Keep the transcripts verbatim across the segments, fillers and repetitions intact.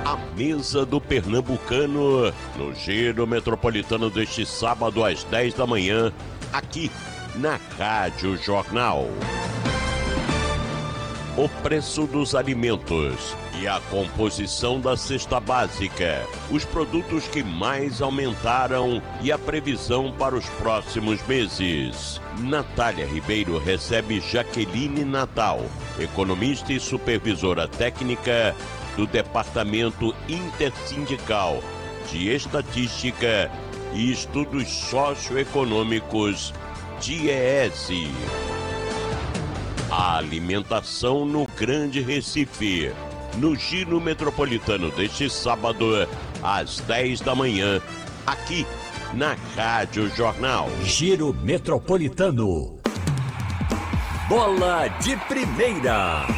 A mesa do Pernambucano, no Giro Metropolitano deste sábado às dez da manhã, aqui na Rádio Jornal. O preço dos alimentos e a composição da cesta básica, os produtos que mais aumentaram e a previsão para os próximos meses. Natália Ribeiro recebe Jaqueline Natal, economista e supervisora técnica do Departamento Intersindical de Estatística e Estudos Socioeconômicos, D I E S. A alimentação no Grande Recife, no Giro Metropolitano deste sábado, às dez da manhã, aqui na Rádio Jornal. Giro Metropolitano. Bola de Primeira.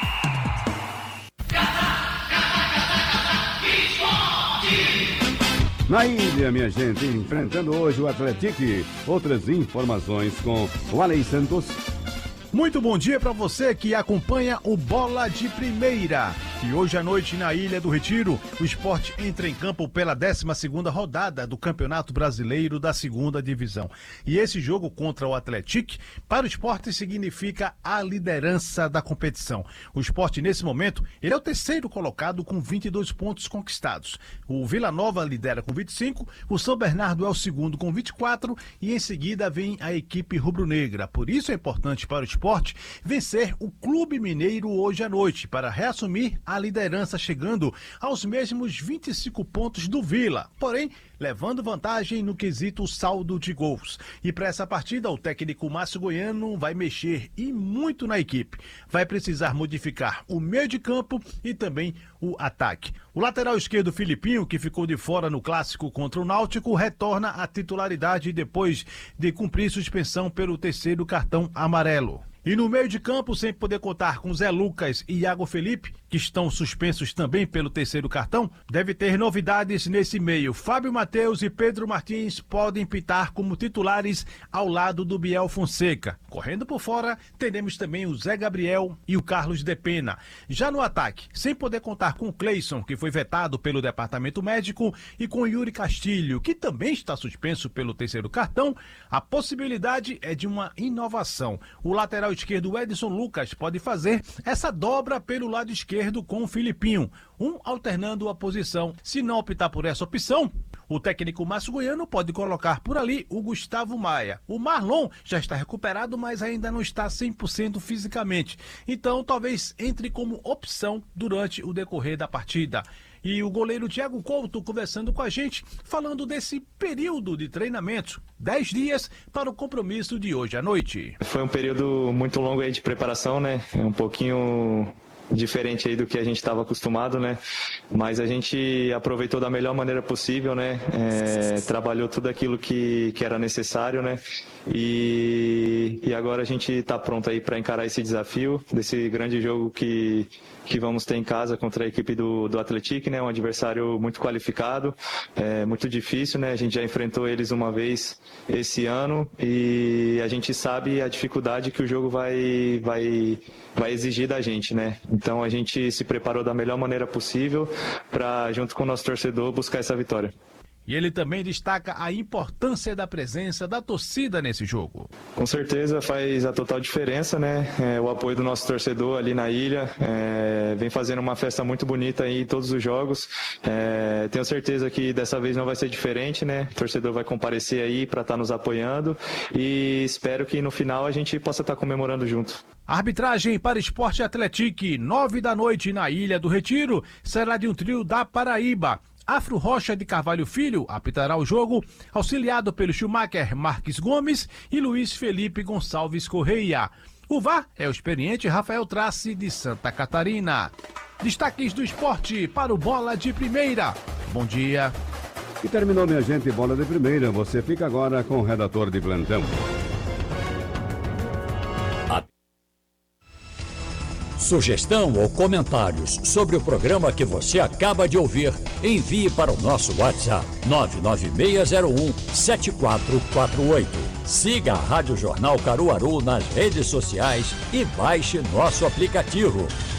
Na ilha, minha gente, enfrentando hoje o Atlético. Outras informações com o Alei Santos. Muito bom dia para você que acompanha o Bola de Primeira. E hoje à noite na Ilha do Retiro, o Sport entra em campo pela décima segunda rodada do Campeonato Brasileiro da segunda Divisão. E esse jogo contra o Atlético, para o Sport, significa a liderança da competição. O Sport, nesse momento, ele é o terceiro colocado com vinte e dois pontos conquistados. O Vila Nova lidera com vinte e cinco, o São Bernardo é o segundo com vinte e quatro e em seguida vem a equipe rubro-negra. Por isso é importante para o Sport vencer o Clube Mineiro hoje à noite para reassumir a liderança, chegando aos mesmos vinte e cinco pontos do Vila, porém levando vantagem no quesito saldo de gols. E para essa partida, o técnico Márcio Goiano vai mexer e muito na equipe. Vai precisar modificar o meio de campo e também o ataque. O lateral esquerdo Filipinho, que ficou de fora no clássico contra o Náutico, retorna à titularidade depois de cumprir suspensão pelo terceiro cartão amarelo. E no meio de campo, sem poder contar com Zé Lucas e Iago Felipe, que estão suspensos também pelo terceiro cartão, deve ter novidades nesse meio. Fábio Matheus e Pedro Martins podem pitar como titulares ao lado do Biel Fonseca. Correndo por fora, teremos também o Zé Gabriel e o Carlos de Pena. Já no ataque, sem poder contar com o Cleison, que foi vetado pelo departamento médico, e com o Yuri Castilho, que também está suspenso pelo terceiro cartão, a possibilidade é de uma inovação. O lateral esquerdo Edson Lucas pode fazer essa dobra pelo lado esquerdo com o Filipinho, um alternando a posição. Se não optar por essa opção, o técnico Márcio Goiano pode colocar por ali o Gustavo Maia. O Marlon já está recuperado, mas ainda não está cem por cento fisicamente. Então, talvez entre como opção durante o decorrer da partida. E o goleiro Thiago Couto conversando com a gente, falando desse período de treinamento, dez dias para o compromisso de hoje à noite. Foi um período muito longo aí de preparação, né? Um pouquinho diferente aí do que a gente estava acostumado, né? Mas a gente aproveitou da melhor maneira possível, né? É, trabalhou tudo aquilo que, que era necessário, né? E, e agora a gente está pronto aí para encarar esse desafio desse grande jogo que, que vamos ter em casa contra a equipe do, do Atlético, né? Um adversário muito qualificado, é, muito difícil, né? A gente já enfrentou eles uma vez esse ano e a gente sabe a dificuldade que o jogo vai, vai, vai exigir da gente, né? Então a gente se preparou da melhor maneira possível para, junto com o nosso torcedor, buscar essa vitória. E ele também destaca a importância da presença da torcida nesse jogo. Com certeza faz a total diferença, né? É, o apoio do nosso torcedor ali na ilha é, vem fazendo uma festa muito bonita aí em todos os jogos. É, tenho certeza que dessa vez não vai ser diferente, né? O torcedor vai comparecer aí para estar nos apoiando e espero que no final a gente possa estar comemorando junto. Arbitragem para Esporte Atlético, nove da noite na Ilha do Retiro, será de um trio da Paraíba. Afro Rocha de Carvalho Filho apitará o jogo, auxiliado pelo Schumacher Marques Gomes e Luiz Felipe Gonçalves Correia. O V A R é o experiente Rafael Trace de Santa Catarina. Destaques do esporte para o Bola de Primeira. Bom dia. E terminou, minha gente, Bola de Primeira. Você fica agora com o redator de plantão. Sugestão ou comentários sobre o programa que você acaba de ouvir, envie para o nosso WhatsApp nove nove seis zero um sete quatro quatro oito. Siga a Rádio Jornal Caruaru nas redes sociais e baixe nosso aplicativo.